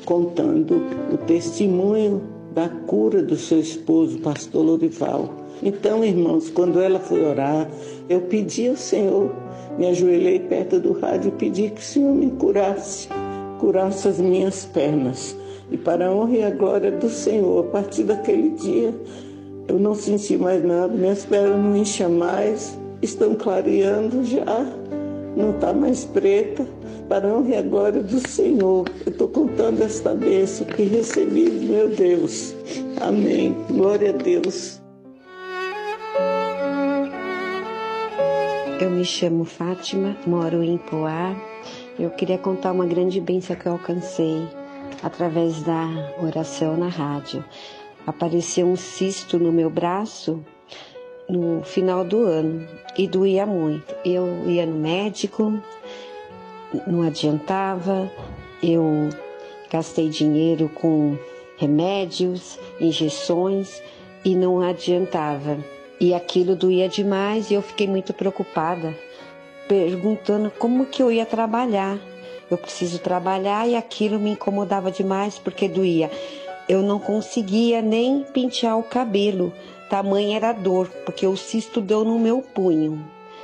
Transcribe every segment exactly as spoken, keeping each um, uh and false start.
contando o testemunho da cura do seu esposo, pastor Lorival. Então, irmãos, quando ela foi orar, eu pedi ao Senhor, me ajoelhei perto do rádio e pedi que o Senhor me curasse, curasse as minhas pernas. E para a honra e a glória do Senhor, a partir daquele dia, eu não senti mais nada, minhas pernas não incham mais, estão clareando já, não está mais preta. Para a honra e a glória do Senhor, eu estou contando esta bênção que recebi, meu Deus. Amém. Glória a Deus. Eu me chamo Fátima, moro em Poá. Eu queria contar uma grande bênção que eu alcancei através da oração na rádio. Apareceu um cisto no meu braço no final do ano e doía muito. Eu ia no médico, não adiantava, eu gastei dinheiro com remédios, injeções e não adiantava. E aquilo doía demais e eu fiquei muito preocupada, perguntando como que eu ia trabalhar. Eu preciso trabalhar e aquilo me incomodava demais porque doía. Eu não conseguia nem pentear o cabelo, tamanha era a dor, porque o cisto deu no meu punho.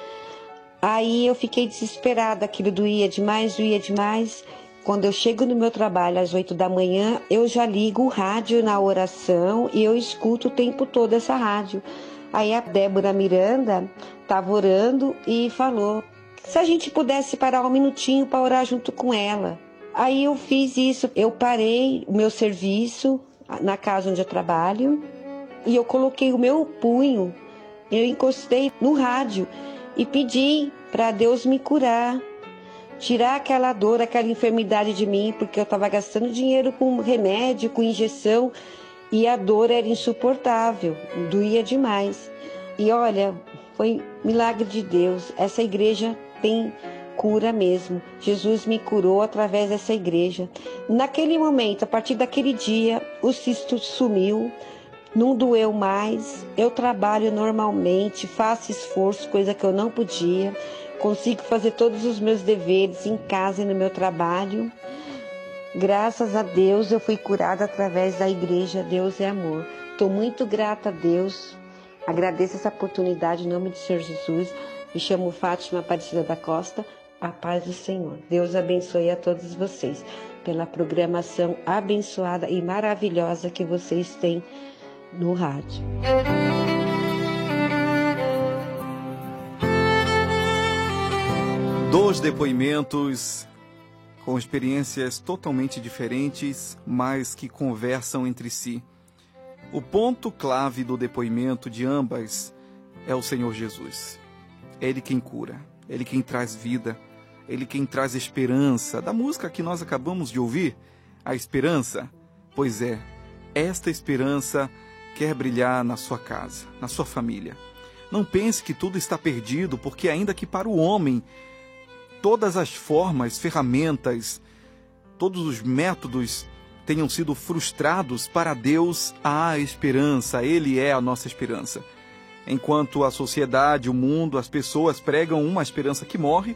Aí eu fiquei desesperada, aquilo doía demais, doía demais. Quando eu chego no meu trabalho às oito da manhã, eu já ligo o rádio na oração e eu escuto o tempo todo essa rádio. Aí a Débora Miranda estava orando e falou se a gente pudesse parar um minutinho para orar junto com ela. Aí eu fiz isso, eu parei o meu serviço na casa onde eu trabalho e eu coloquei o meu punho, eu encostei no rádio e pedi para Deus me curar, tirar aquela dor, aquela enfermidade de mim, porque eu estava gastando dinheiro com remédio, com injeção, e a dor era insuportável, doía demais. E olha, foi milagre de Deus, essa igreja tem cura mesmo. Jesus me curou através dessa igreja. Naquele momento, a partir daquele dia, o cisto sumiu, não doeu mais, eu trabalho normalmente, faço esforço, coisa que eu não podia, consigo fazer todos os meus deveres em casa e no meu trabalho. Graças a Deus eu fui curada através da igreja Deus é Amor. Estou muito grata a Deus, agradeço essa oportunidade em nome do Senhor Jesus. Me chamo Fátima Aparecida da Costa, a paz do Senhor. Deus abençoe a todos vocês pela programação abençoada e maravilhosa que vocês têm no rádio. Dois depoimentos com experiências totalmente diferentes, mas que conversam entre si. O ponto clave do depoimento de ambas é o Senhor Jesus. É Ele quem cura, é Ele quem traz vida, é Ele quem traz esperança. Da música que nós acabamos de ouvir, a esperança, pois é, esta esperança quer brilhar na sua casa, na sua família. Não pense que tudo está perdido, porque ainda que para o homem todas as formas, ferramentas, todos os métodos tenham sido frustrados, para Deus há esperança, Ele é a nossa esperança. Enquanto a sociedade, o mundo, as pessoas pregam uma esperança que morre,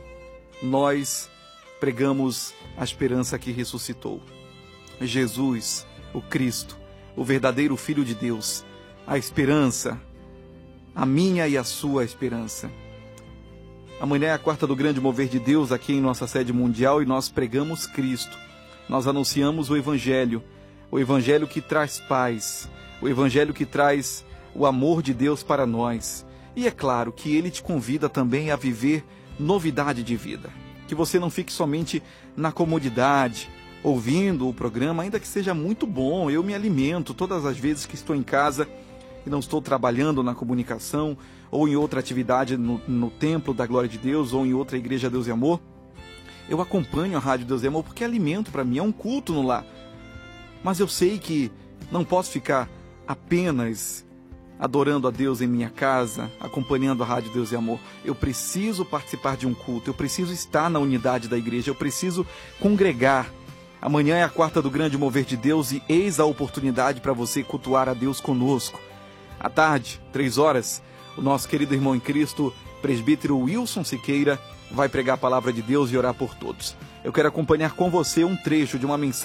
nós pregamos a esperança que ressuscitou. Jesus, o Cristo, o verdadeiro Filho de Deus, a esperança, a minha e a sua esperança. Amanhã é a quarta do grande mover de Deus aqui em nossa sede mundial e nós pregamos Cristo. Nós anunciamos o Evangelho, o Evangelho que traz paz, o Evangelho que traz o amor de Deus para nós. E é claro que Ele te convida também a viver novidade de vida. Que você não fique somente na comodidade, ouvindo o programa, ainda que seja muito bom. Eu me alimento todas as vezes que estou em casa e não estou trabalhando na comunicação ou em outra atividade no, no Templo da Glória de Deus ou em outra igreja Deus e Amor. Eu acompanho a Rádio Deus e Amor porque é alimento para mim, é um culto no lar. Mas eu sei que não posso ficar apenas adorando a Deus em minha casa, acompanhando a Rádio Deus e Amor. Eu preciso participar de um culto, eu preciso estar na unidade da igreja, eu preciso congregar. Amanhã é a quarta do grande mover de Deus e eis a oportunidade para você cultuar a Deus conosco. À tarde, três horas, o nosso querido irmão em Cristo, presbítero Wilson Siqueira, vai pregar a palavra de Deus e orar por todos. Eu quero acompanhar com você um trecho de uma mensagem